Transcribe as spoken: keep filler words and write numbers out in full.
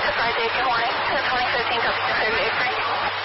Friday, good morning. ten twenty, fifteen, copy, February eighth.